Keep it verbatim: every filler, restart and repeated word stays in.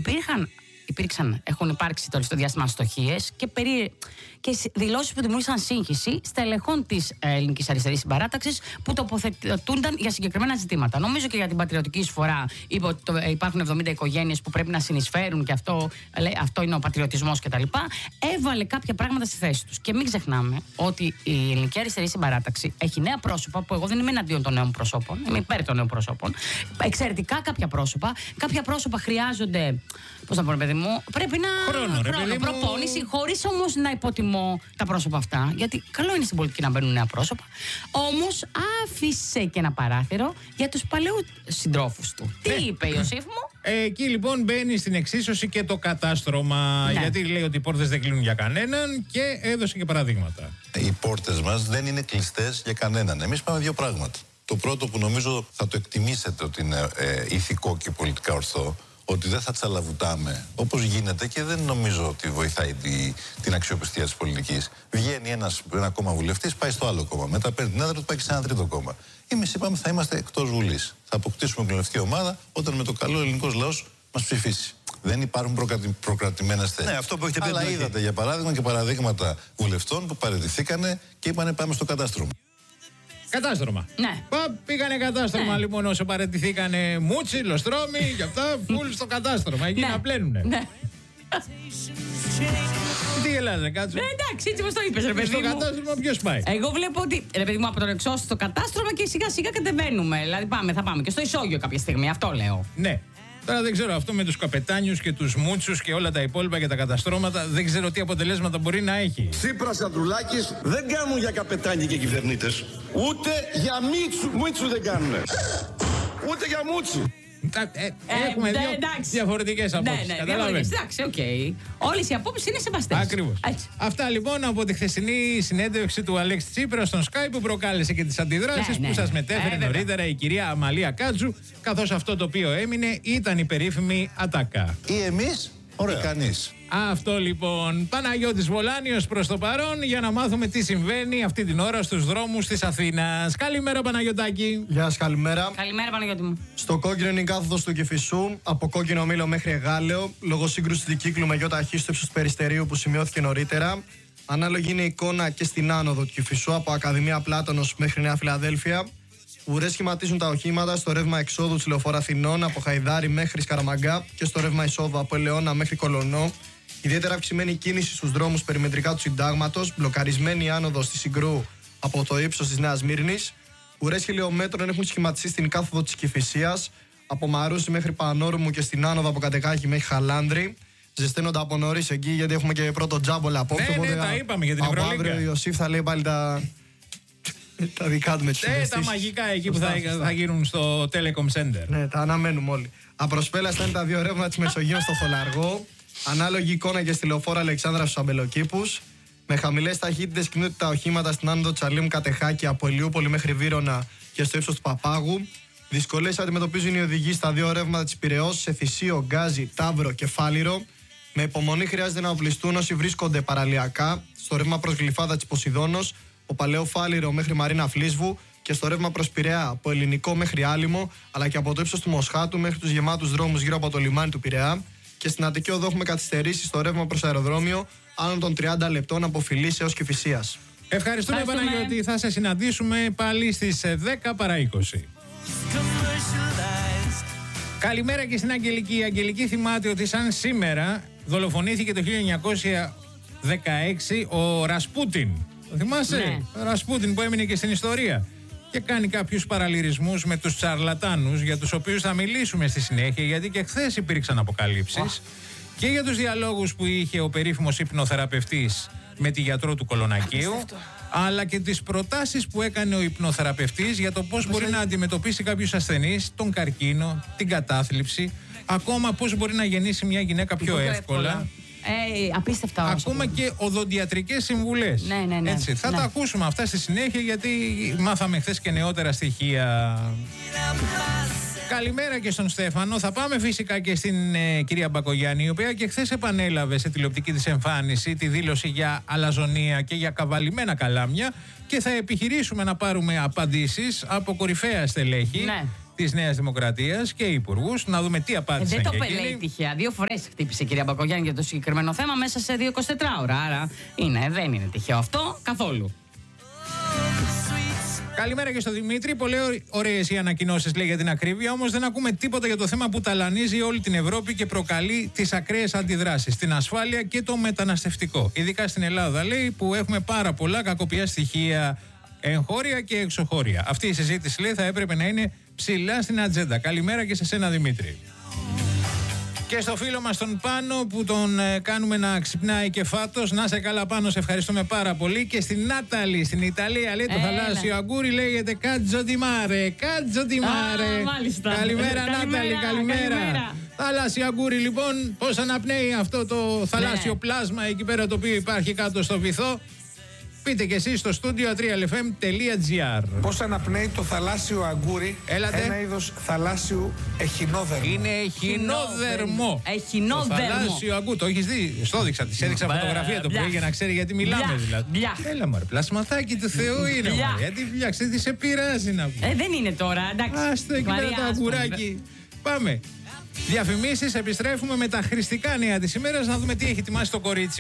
υπήρχαν, υπήρξαν, έχουν υπάρξει τώρα στο διάστημα αστοχίες και, περί, και δηλώσεις που δημιούργησαν σύγχυση στελεχών της Ελληνικής Αριστερής Συμπαράταξης που τοποθετούνταν για συγκεκριμένα ζητήματα. Νομίζω και για την πατριωτική εισφορά είπε ότι υπάρχουν εβδομήντα οικογένειες που πρέπει να συνεισφέρουν και αυτό, αυτό είναι ο πατριωτισμός κτλ. Έβαλε κάποια πράγματα στη θέση τους. Και μην ξεχνάμε ότι η Ελληνική Αριστερή Συμπαράταξη έχει νέα πρόσωπα που εγώ δεν είμαι εναντίον των νέων προσώπων, είμαι υπέρ των νέων προσώπων. Εξαιρετικά κάποια πρόσωπα. Κάποια πρόσωπα χρειάζονται. Πώς να πω, παιδί μου, πρέπει να. Χρόνο, ρε, χρόνο προπόνηση, χωρίς όμως να υποτιμώ τα πρόσωπα αυτά. Γιατί καλό είναι στην πολιτική να μπαίνουν νέα πρόσωπα. Όμως άφησε και ένα παράθυρο για τους παλαιούς συντρόφους του. Ναι. Τι είπε, Ιωσήφ μου? Ε, εκεί λοιπόν μπαίνει στην εξίσωση και το κατάστρωμα. Ναι. Γιατί λέει ότι οι πόρτες δεν κλείνουν για κανέναν και έδωσε και παραδείγματα. Οι πόρτες μας δεν είναι κλειστές για κανέναν. Εμείς πάμε δύο πράγματα. Το πρώτο που νομίζω θα το εκτιμήσετε ότι είναι ε, ηθικό και πολιτικά ορθό, ότι δεν θα τσαλαβουτάμε όπως γίνεται και δεν νομίζω ότι βοηθάει τη, την αξιοπιστία της πολιτικής. Βγαίνει ένας, ένα κόμμα βουλευτής, πάει στο άλλο κόμμα. Μετά παίρνει την έδρα του, πάει και σε ένα τρίτο κόμμα. Εμείς είπαμε θα είμαστε εκτός Βουλής. Θα αποκτήσουμε κοινοβουλευτική ομάδα όταν με το καλό ελληνικός λαός μας ψηφίσει. Δεν υπάρχουν προκρατι, προκρατημένες θέσεις. Ναι, αυτό που έχετε πει. Αλλά είδατε για παράδειγμα και παραδείγματα βουλευτών που παραιτηθήκανε και είπανε πάμε στο κατάστρωμα. Κατάστρωμα. Ναι. Πα, πήγανε κατάστρωμα Ναι. λοιπόν όσο παραιτηθήκανε Μούτσι, Λοστρόμι και αυτά. Φουλ στο κατάστρωμα. Εκεί Ναι. να πλένουνε. Ναι. Τι γελάζε, κάτσο. Ε, εντάξει, έτσι μας το είπες, ρε παιδί Στο μου. κατάστρωμα ποιος πάει? Εγώ βλέπω ότι, ρε παιδί μου, από τον εξώστη στο κατάστρωμα και σιγά σιγά κατεβαίνουμε. Δηλαδή πάμε, θα πάμε και στο ισόγειο κάποια στιγμή, αυτό λέω. Ναι. Τώρα δεν ξέρω αυτό με τους καπετάνιους και τους μούτσους και όλα τα υπόλοιπα και τα καταστρώματα. Δεν ξέρω τι αποτελέσματα μπορεί να έχει. Τσίπρας, Ανδρουλάκης δεν κάνουν για καπετάνιοι και κυβερνήτες. Ούτε για μίτσου, μίτσου δεν κάνουν. Ούτε για μούτσι. Ε, έχουμε ναι, δύο εντάξει. διαφορετικές απόψεις. Ναι, ναι, καταλαβαίνεις. διαφορετικές. Εντάξει, οκ. Όλες οι απόψεις είναι σεβαστές. Ακριβώς. Έτσι. Αυτά λοιπόν από τη χθεσινή συνέντευξη του Αλέξη Τσίπρα στον Sky που προκάλεσε και τις αντιδράσεις Ναι, ναι, που σας ναι. μετέφερε Ε, βέβαια. νωρίτερα η κυρία Αμαλία Κάτζου, καθώς αυτό το οποίο έμεινε ήταν η περίφημη ατάκα. Ή εμείς ή κανείς. Αυτό λοιπόν. Παναγιώτης Βολάνιος προς το παρόν για να μάθουμε τι συμβαίνει αυτή την ώρα στους δρόμους της Αθήνας. Καλημέρα Παναγιωτάκη. Γεια σας, καλημέρα. Καλημέρα, Παναγιώτη μου. Στο κόκκινο είναι η κάθοδος του Κηφισού, από Κόκκινο Μήλο μέχρι Εγάλεο, λόγω σύγκρουση δικύκλου με γιοταχή στο ύψος του Περιστερίου που σημειώθηκε νωρίτερα. Ανάλογη είναι η εικόνα και στην άνοδο του Κηφισού, από Ακαδημία Πλάτωνος μέχρι Νέα Φιλαδέλφια. Ουρές σχηματίζουν τα οχήματα στο ρεύμα εξόδου της Λεωφόρου Αθηνών από Χαϊδάρι μέχρι Σκαραμαγκά και στο ρεύμα εισόδου από Ελαιώνα μέχρι Κολονό. Ιδιαίτερα αυξημένη κίνηση στους δρόμους περιμετρικά του Συντάγματος, μπλοκαρισμένη άνοδος στη Συγκρού από το ύψος της Νέας Μύρνης. Ουρές χιλιόμετρων έχουν σχηματιστεί στην κάθοδο της Κηφισίας, από Μαρούσι μέχρι Πανόρμου και στην άνοδο από Κατεκάκη μέχρι Χαλάνδρη. Ζεσταίνονται από νωρίς εκεί, γιατί έχουμε και πρώτο τζάμπολα απόψε. Ναι, ναι, τα είπαμε για την από Ευρωλίγκα. αύριο ο Ιωσήφ θα λέει πάλι τα, τα δικά του με τις Ε, τα συζητήσεις. μαγικά εκεί που Σωστά, θα, σωστά. θα γίνουν στο Telecom Center. Ναι, τα αναμένουμε όλοι. Απροσπέλαστα είναι τα δύο ρεύματα της Μεσογείου στο Θολαργό. Ανάλογη εικόνα και στη Λεωφόρο Αλεξάνδρα στους Αμπελοκήπους. Με χαμηλές ταχύτητες κινούνται τα οχήματα στην άνοδο Τσαλίμ Κατεχάκη από Ηλιούπολη μέχρι Βύρωνα και στο ύψος του Παπάγου. Δυσκολίες αντιμετωπίζουν οι οδηγοί στα δύο ρεύματα της Πειραιώς, σε Θησίο, Γκάζι, Ταύρο και Φάληρο. Με υπομονή χρειάζεται να οπλιστούν όσοι βρίσκονται παραλιακά στο ρεύμα προς Γλυφάδα της Ποσειδώνος, ο Παλαιό Φάληρο μέχρι Μαρίνα Φλίσβου και στο ρεύμα προς Πειραιά από Ελληνικό μέχρι Άλυμο, αλλά και από το ύψος του Μοσχάτου μέχρι τους γεμάτους δρόμους γύρω από το λιμάνι του Πειραιά. Και στην Αττική Οδό έχουμε καθυστερήσει στο ρεύμα προς αεροδρόμιο άνω των τριάντα λεπτών από Φιλής έως Κηφισίας. Ευχαριστούμε, Ευχαριστούμε. Παναγιώτη. Θα σε συναντήσουμε πάλι στις δέκα παρά είκοσι. Καλημέρα και στην Αγγελική. Η Αγγελική θυμάται ότι σαν σήμερα δολοφονήθηκε το χίλια εννιακόσια δεκαέξι ο Ρασπούτιν. Το θυμάσαι? Ναι. Ο Ρασπούτιν που έμεινε και στην ιστορία. Και κάνει κάποιους παραλυρισμούς με τους τσαρλατάνους, για τους οποίους θα μιλήσουμε στη συνέχεια, γιατί και χθες υπήρξαν αποκαλύψεις. Και για τους διαλόγους που είχε ο περίφημος υπνοθεραπευτής με τη γιατρό του Κολονακίου, αλλά και τις προτάσεις που έκανε ο υπνοθεραπευτής για το πώς μπορεί να αντιμετωπίσει κάποιους ασθενείς, τον καρκίνο, την κατάθλιψη, ακόμα πώς μπορεί να γεννήσει μια γυναίκα πιο εύκολα. Ε, απίστευτα όλα. Ακόμα και οδοντιατρικές συμβουλές. Ναι, ναι, ναι. Έτσι, θα Ναι. τα ακούσουμε αυτά στη συνέχεια, γιατί μάθαμε χθες και νεότερα στοιχεία. Καλημέρα και στον Στέφανο. Θα πάμε φυσικά και στην ε, κυρία Μπακογιάννη, η οποία και χθες επανέλαβε σε τηλεοπτική της εμφάνιση τη δήλωση για αλαζονία και για καβαλημένα καλάμια, και θα επιχειρήσουμε να πάρουμε απαντήσεις από κορυφαία στελέχη Ναι. της Νέας Δημοκρατίας και υπουργούς. Να δούμε τι Ε, απάντησαν δεν και το εκείνοι. λέει τυχαία. Δύο φορές χτύπησε η κυρία Μπακογιάννη για το συγκεκριμένο θέμα μέσα σε δύο εικοσιτέσσερις ώρα. Άρα είναι, δεν είναι τυχαίο αυτό καθόλου. Καλημέρα και στο Δημήτρη. Πολύ ωραίες οι ανακοινώσεις, λέει, για την ακρίβεια. Όμως δεν ακούμε τίποτα για το θέμα που ταλανίζει όλη την Ευρώπη και προκαλεί τις ακραίες αντιδράσεις. Την ασφάλεια και το μεταναστευτικό. Ειδικά στην Ελλάδα, λέει, που έχουμε πάρα πολλά κακοποιά στοιχεία, εγχώρια και εξωχώρια. Αυτή η συζήτηση, λέει, θα έπρεπε να είναι ψηλά στην ατζέντα. Καλημέρα και σε σένα, Δημήτρη. Και στο φίλο μας τον Πάνο που τον ε, κάνουμε να ξυπνάει και φάτος. Να σε καλά, Πάνο, σε ευχαριστούμε πάρα πολύ. Και στην Νάταλη, στην Ιταλία, λέει, το Έλα. θαλάσσιο αγκούρι λέγεται Κάτζο ντι Μάρε. Κάτζο ντι Μάρε. μάλιστα. Καλημέρα, Νάταλη, Καλημέρα, καλημέρα. καλημέρα. Θαλάσσιο αγκούρι, λοιπόν, πώς αναπνέει αυτό το θαλάσσιο Ναι. πλάσμα εκεί πέρα το οποίο υπάρχει κάτω στο βυθό. Πείτε και εσείς στο studio τρία ελ εφ εμ τελεία τζι άρ. Πώς αναπνέει το θαλάσσιο αγκούρι, Έλατε. ένα είδος θαλάσσιου εχινόδερμου. Είναι εχινόδερμο. Εχινόδερμο. Το θαλάσσιο αγκού. Το έχει δει. Στο έδειξα. Τη έδειξα Μπλα, φωτογραφία το μπλα. πρωί για να ξέρει γιατί μιλάμε Μπλα, δηλαδή. μπλα. Έλα μωρέ, πλασματάκι του Θεού είναι. Μπλα. μωρέ. Γιατί βλιάξε, τι σε πειράζει να πούμε. Ε, δεν είναι τώρα, εντάξει. Άστο εκεί Μαρία, πέρα το άστο. αγκουράκι. Πάμε. Διαφημίσεις, επιστρέφουμε με τα χρηστικά νέα της ημέρας να δούμε τι έχει ετοιμάσει το κορίτσι